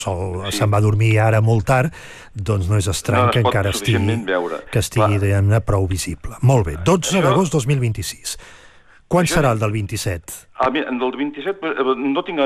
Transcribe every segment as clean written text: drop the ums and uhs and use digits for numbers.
se'n va dormir ara molt tard, doncs no és estrany que encara estigui diguem-ne, prou visible. Molt bé, 12 d'agost 2026. Quan serà el del 27? El del 27, no tinc...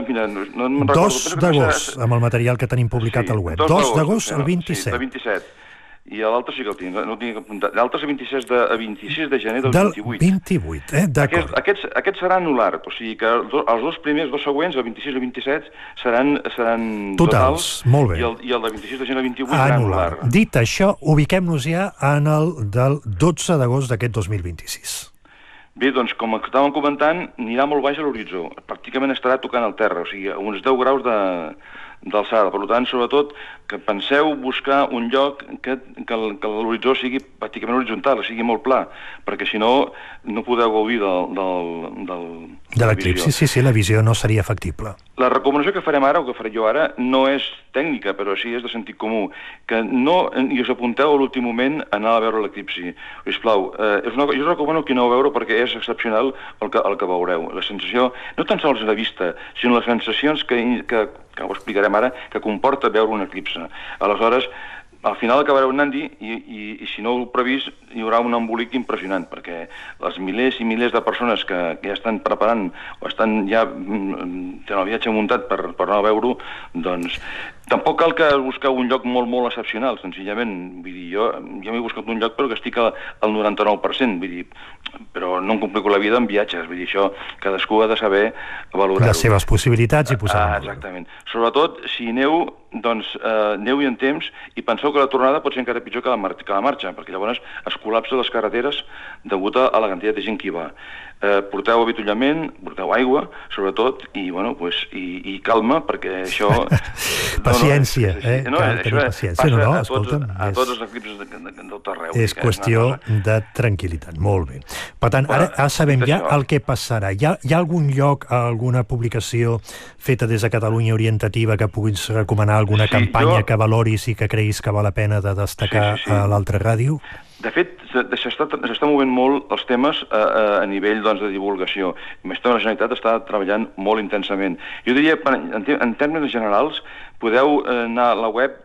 2 d'agost, amb el material que tenim publicat al web. 2 d'agost al 27. Sí, el 27. I l'altre sí que el tinc, no tinc apuntat. L'altre és el 26 de gener del 28. Del 28, d'acord. Aquest serà anular, o sigui que els dos primers, dos següents, el 26 i el 27, seran totals, molt bé. I el del 26 de gener del 28 serà anular. Dit això, ubiquem-nos ja en el del 12 d'agost d'aquest 2026. Bé, doncs, com estàvem comentant, anirà molt baix a l'horitzó. Pràcticament estarà tocant el terra, o sigui, a uns 10 graus d'alçada. Per tant, sobretot, que penseu buscar un lloc que l'horitzó sigui pràcticament horitzontal, sigui molt pla, perquè si no, no podeu gaudir de l'eclipsi. Sí, la visió no seria factible. La recomanació que farem ara, o que faré jo ara, no és tècnica, però sí és de sentit comú, que no hi us apunteu a l'últim moment a anar a veure l'eclipsi. Sisplau, jo recomano que no ho veure perquè és excepcional el que veureu. La sensació, no tan sols la vista, sinó les sensacions que ho explicarem ara, que comporta veure un eclipse. Aleshores, al final acabareu anant-hi i si no ho heu previst hi haurà un embolic impressionant, perquè les milers i milers de persones que ja estan preparant o estan ja tenen el viatge muntat per anar a veure-ho, doncs tampoc cal que busqueu un lloc molt, molt excepcional, senzillament. Vull dir, jo m'he buscat un lloc però que estic al 99%, vull dir, però no em complico la vida en viatges, vull dir, això cadascú ha de saber valorar-ho. Les seves possibilitats i posar-ho. Exactament. Sobretot, si aneu, doncs aneu-hi en temps i penseu que la tornada pot ser encara pitjor que la marxa, perquè llavors es col·lapsen les carreteres degut a la quantitat de gent que hi va. Porteu avituallament, porteu aigua, sobretot, i calma, perquè això... Paciència, cal tenir paciència. A tots els eclipsis de tot arreu. És qüestió de tranquil·litat, molt bé. Per tant, ara sabem ja el que passarà. Hi ha algun lloc, alguna publicació feta des de Catalunya orientativa que puguis recomanar, alguna campanya que valoris i que creguis que val la pena de destacar a l'altra ràdio? De fet, s'està movent molt els temes a nivell de divulgació. El Ministeri de la Generalitat està treballant molt intensament. Jo diria, en termes generals, podeu anar a la web,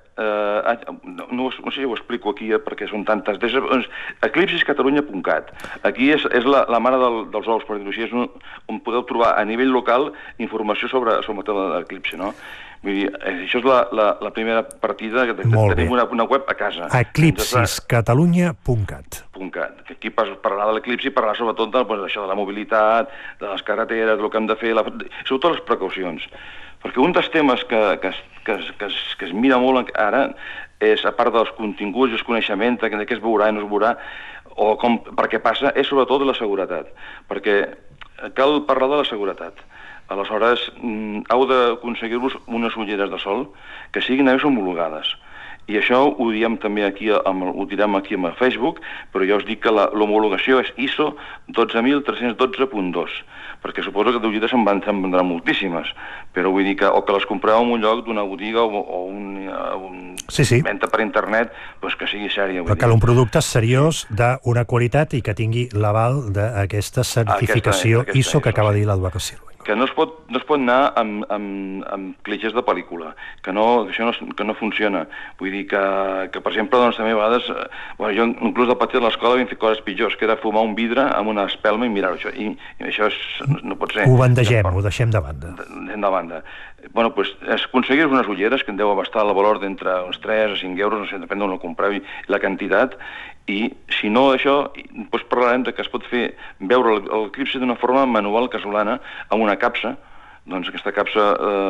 no sé si ho explico aquí perquè són tantes, eclipsiscatalunya.cat. Aquí és la mare dels ous, per dir-ho així, és on podeu trobar a nivell local informació sobre l'eclipsi, no? Vull dir, això és la primera partida, que tenim una web a casa. Eclipsiscatalunya.cat. Aquí parlarà de l'eclipsi, parlarà sobretot d'això, de la mobilitat, de les carreteres, del que hem de fer, sobretot les precaucions. Perquè un dels temes que es mira molt ara és, a part dels continguts i els coneixements, de què es veurà i no es veurà, o per què passa, és sobretot la seguretat. Perquè cal parlar de la seguretat. Aleshores, heu d'aconseguir-vos unes ulleres de sol que siguin homologades. I això ho diem també aquí, ho direm aquí a Facebook, però ja us dic que l'homologació és ISO 12312.2, perquè suposo que d'ulleres se'n vendran moltíssimes, però vull dir que o que les compreu en un lloc d'una botiga o un venda per internet, doncs que sigui sèria. Però cal un producte seriós, d'una qualitat i que tingui l'aval d'aquesta certificació ISO que acaba de dir l'Eduard Silva. Que no es pot anar amb clichés de pel·lícula, que això no funciona. Vull dir que per exemple, també a vegades, jo inclús de petit a l'escola havia fet coses pitjors, que era fumar un vidre amb una espelma i mirar-ho, i això no pot ser. Ho bandegem, ho deixem de banda. De banda. Bueno, doncs, aconseguir unes ulleres que en deu abastar el valor d'entre uns 3 o 5 euros, no sé, depèn d'on ho compreu i la quantitat, i si no això, doncs parlarem que es pot fer veure l'eclipsi d'una forma manual casolana amb una capsa. Doncs aquesta capsa,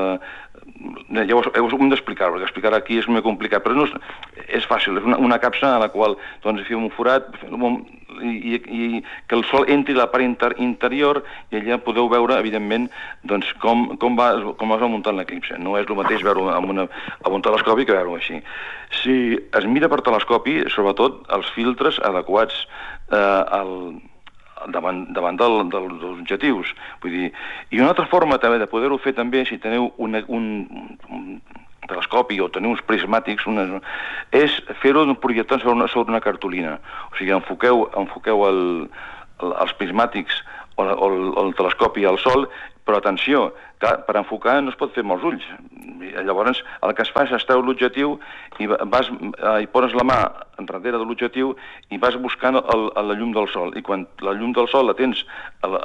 ja ho hem d'explicar, perquè explicar aquí és molt complicat, però és fàcil, és una capsa a la qual fem un forat i que el sol entri a la part interior i allà podeu veure, evidentment, com es va muntant l'eclipsi. No és el mateix veure-ho amb un telescopi que veure-ho així. Si es mira per telescopi, sobretot els filtres adequats davant dels objectius. Vull dir, i una altra forma també de poder-ho fer també, si teniu un telescopi o teniu uns prismàtics, és fer-ho projectant sobre una cartolina. O sigui, enfoqueu els prismàtics o el telescopi al sol, Però atenció, clar, per enfocar no es pot fer amb els ulls. Llavors, el que es fa és esteu l'objectiu i poses la mà darrere de l'objectiu i vas buscant la llum del sol. I quan la llum del sol la tens